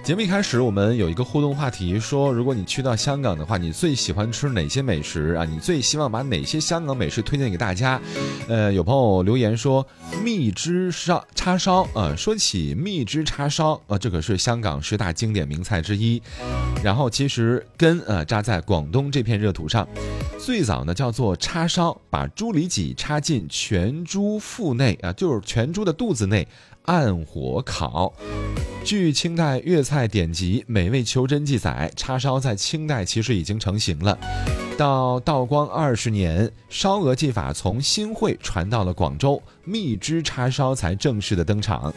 节目一开始我们有一个互动话题，说如果你去到香港的话，你最喜欢吃哪些美食啊？你最希望把哪些香港美食推荐给大家？有朋友留言说蜜汁叉烧啊，说起蜜汁叉烧啊，这可是香港10大经典名菜之一。然后其实根扎在广东这片热土上，最早呢叫做叉烧，把猪里脊插进全猪腹内啊，就是全猪的肚子内，按火烤。据清代粤菜典籍《美味求真》记载，叉烧在清代其实已经成型了。到道光20年，烧鹅技法从新会传到了广州，蜜汁叉烧才正式的登场。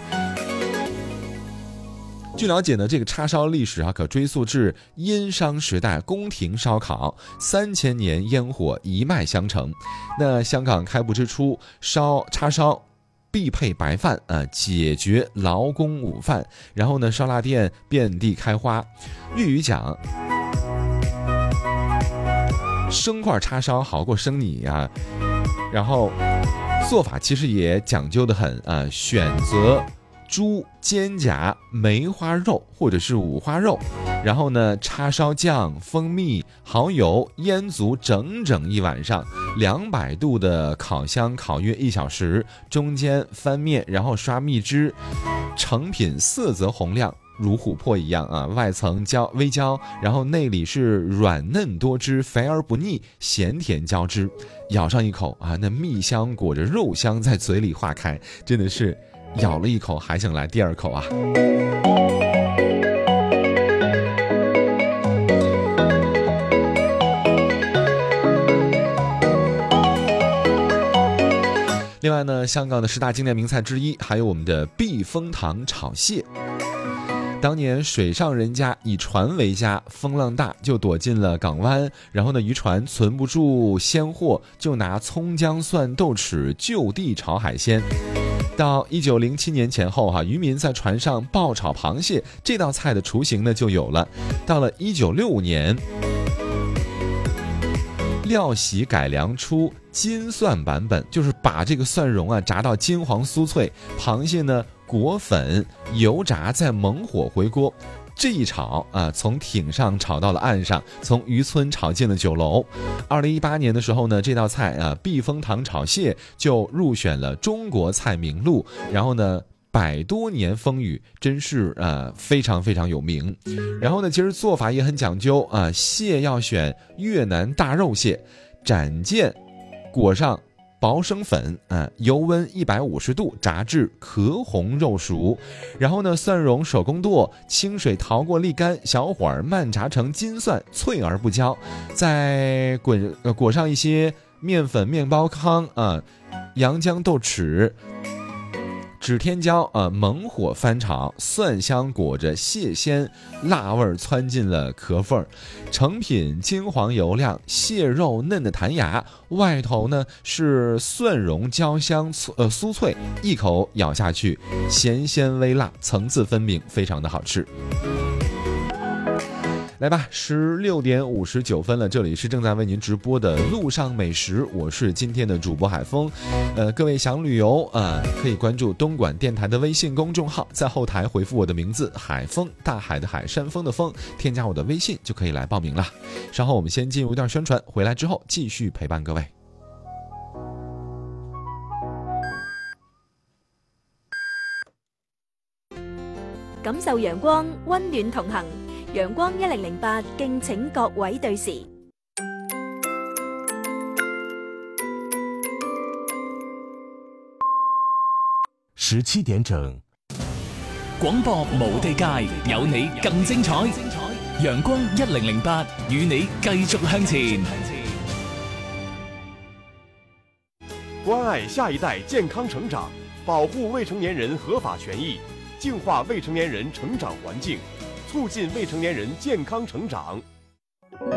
据了解呢，这个叉烧历史可追溯至殷商时代宫廷烧烤，3000年烟火一脉相承。那香港开埠之初，叉烧必配白饭解决劳工午饭。然后呢，烧腊店遍地开花。粤语讲生块叉烧好过生你啊。然后做法其实也讲究得很选择猪肩胛梅花肉或者是五花肉，然后呢叉烧酱、蜂蜜、蚝油腌足整整一晚上，200度的烤箱烤约1小时，中间翻面，然后刷蜜汁，成品色泽红亮，如琥珀一样外层微焦，然后内里是软嫩多汁，肥而不腻，咸甜交织。咬上一口那蜜香裹着肉香在嘴里化开，真的是咬了一口还想来第2口啊。另外呢，香港的10大经典名菜之一还有我们的避风塘炒蟹。当年水上人家以船为家，风浪大就躲进了港湾，然后呢渔船存不住鲜货，就拿葱姜蒜豆豉就地炒海鲜。到1907年前后渔民在船上爆炒螃蟹，这道菜的雏形呢就有了。到了1965年，料喜改良出金蒜版本，就是把这个蒜蓉炸到金黄酥脆，螃蟹呢裹粉油炸，再猛火回锅。这一炒从艇上炒到了岸上，从渔村炒进了酒楼。2018年的时候呢，这道菜避风塘炒蟹就入选了中国菜名录。然后呢100多年风雨，真是非常非常有名。然后呢其实做法也很讲究蟹要选越南大肉蟹，斩件裹上薄生粉油温150度炸至壳红肉熟，然后呢蒜蓉手工剁，清水淘过沥干，小火慢炸成金蒜，脆而不焦，再裹上一些面粉面包糠洋姜豆豉指天椒猛火翻炒，蒜香裹着蟹鲜，辣味窜进了壳缝，成品金黄油亮，蟹肉嫩的弹牙，外头呢是蒜蓉焦香酥脆，一口咬下去，咸鲜微辣，层次分明，非常的好吃。来吧，16点59分了，这里是正在为您直播的路上美食，我是今天的主播海峰。各位想旅游可以关注东莞电台的微信公众号，在后台回复我的名字海峰，大海的海，山峰的峰，添加我的微信就可以来报名了。稍后我们先进入一段宣传，回来之后继续陪伴各位。 感受陽光，溫暖同行。陽光1008，敬請各位對時。 17點整，廣播無地界，有你更精彩。陽光1008，與你繼續向前。 關愛下一代健康成長，保護未成年人合法權益，淨化未成年人成長環境，促進未成年人健康成長。